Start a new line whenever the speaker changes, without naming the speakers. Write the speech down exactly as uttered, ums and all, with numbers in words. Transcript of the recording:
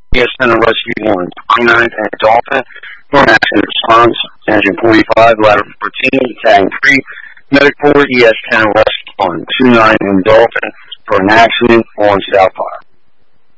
E S ten Rescue one, twenty-nine and Dolphin, for an accident response, engine forty-five, ladder fourteen, tag three, medic four, E S ten Rescue one, twenty-nine and Dolphin, for an accident on South Park.